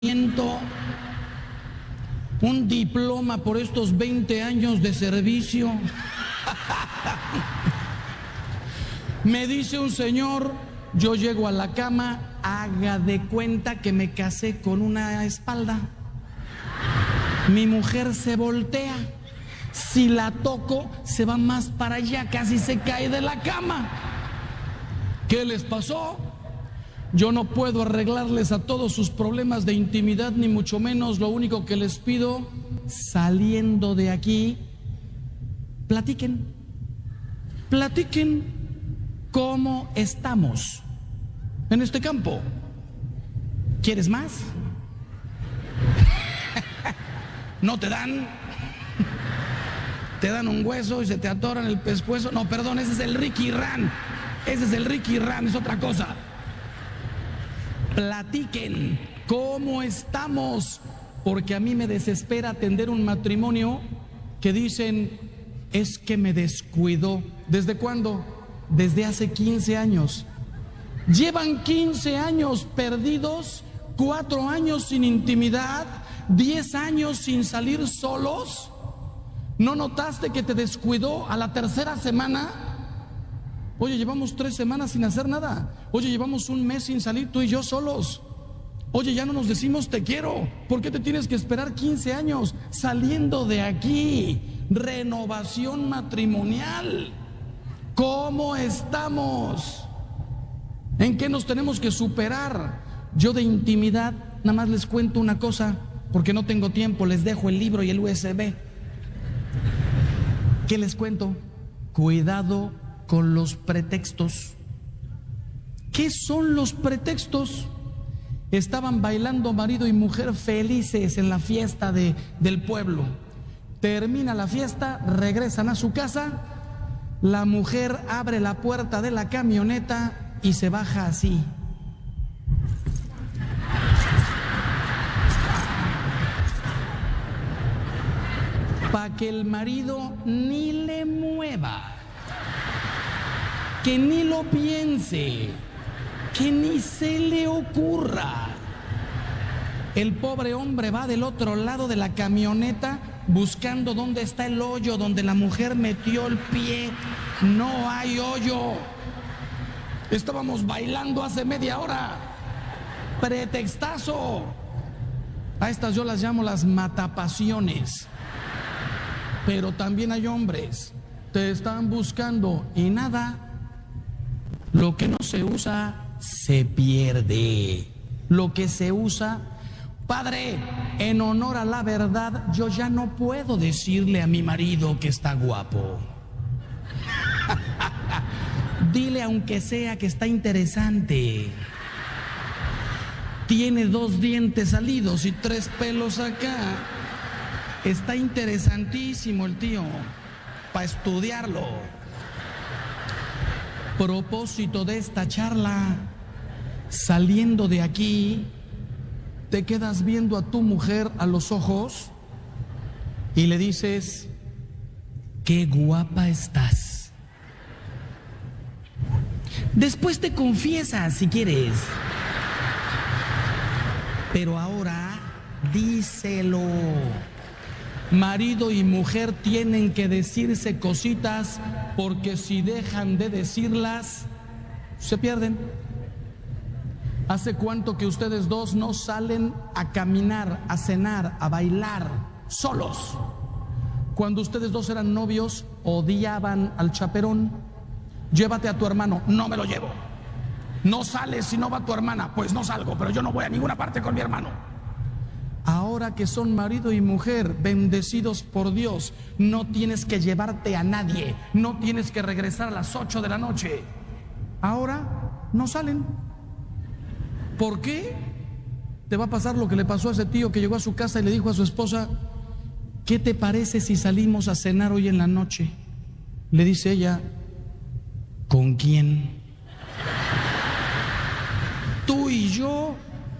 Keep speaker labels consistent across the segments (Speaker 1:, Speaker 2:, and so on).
Speaker 1: un diploma por estos 20 años de servicio. Me dice un señor, yo llego a la cama, haga de cuenta que me casé con una espalda. Mi mujer se voltea, si la toco se va más para allá, casi se cae de la cama. ¿Qué les pasó? Yo no puedo arreglarles a todos sus problemas de intimidad, ni mucho menos. Lo único que les pido, saliendo de aquí, platiquen cómo estamos en este campo. ¿Quieres más? ¿No te dan? Te dan un hueso y se te atoran el pescuezo. No, perdón, ese es el Ricky Ran. Ese es el Ricky Ran, es otra cosa. Platiquen cómo estamos, porque a mí me desespera atender un matrimonio que dicen, es que me descuidó. ¿Desde cuándo? Desde hace 15 años. Llevan 15 años perdidos, 4 años sin intimidad, 10 años sin salir solos. ¿No notaste que te descuidó a la tercera semana? Oye, llevamos 3 semanas sin hacer nada. Oye, llevamos un mes sin salir tú y yo solos. Oye, ya no nos decimos te quiero. ¿Por qué te tienes que esperar 15 años saliendo de aquí? Renovación matrimonial. ¿Cómo estamos? ¿En qué nos tenemos que superar? Yo de intimidad nada más les cuento una cosa, porque no tengo tiempo. Les dejo el libro y el USB. ¿Qué les cuento? Cuidado con los pretextos. ¿Qué son los pretextos? Estaban bailando marido y mujer felices en la fiesta del pueblo. Termina la fiesta, regresan a su casa. La mujer abre la puerta de la camioneta y se baja así. Para que el marido ni le mueva, que ni lo piense, que ni se le ocurra. El pobre hombre va del otro lado de la camioneta buscando dónde está el hoyo donde la mujer metió el pie. No hay hoyo. Estábamos bailando hace media hora. Pretextazo. A estas yo las llamo las matapasiones. Pero también hay hombres, te están buscando y nada. Lo que no se usa, se pierde. Lo que se usa, padre, en honor a la verdad, yo ya no puedo decirle a mi marido que está guapo. Dile aunque sea que está interesante. Tiene 2 dientes salidos y 3 pelos acá. Está interesantísimo el tío, para estudiarlo. Propósito de esta charla, saliendo de aquí, te quedas viendo a tu mujer a los ojos y le dices, qué guapa estás. Después te confiesas si quieres, pero ahora díselo. Marido y mujer tienen que decirse cositas, porque si dejan de decirlas, se pierden. ¿Hace cuánto que ustedes dos no salen a caminar, a cenar, a bailar solos? Cuando ustedes dos eran novios, odiaban al chaperón. Llévate a tu hermano. No me lo llevo. No sales si no va tu hermana. Pues no salgo, pero yo no voy a ninguna parte con mi hermano. Ahora que son marido y mujer, bendecidos por Dios, no tienes que llevarte a nadie, no tienes que regresar a las 8 de la noche. Ahora no salen. ¿Por qué? Te va a pasar lo que le pasó a ese tío que llegó a su casa y le dijo a su esposa, ¿qué te parece si salimos a cenar hoy en la noche? Le dice ella, ¿con quién? Tú y yo.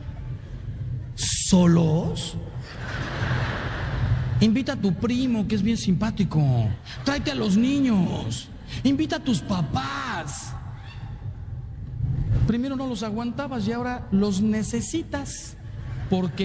Speaker 1: ¿Solos? Invita a tu primo, que es bien simpático. Tráete a los niños. Invita a tus papás. Primero no los aguantabas y ahora los necesitas. Porque